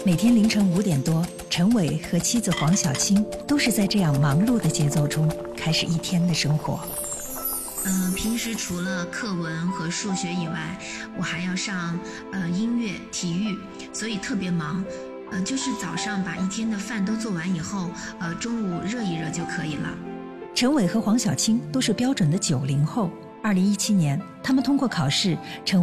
每天凌晨5点多，陈伟和妻子黄小青都是在这样忙碌的节奏中开始一天的生活。 平时除了课文和数学以外，我还要上音乐、体育，所以特别忙。就是早上把一天的饭都做完以后，中午热一热就可以了。 陈伟和黄小青都是标准的90后。2017年，他们通过考试成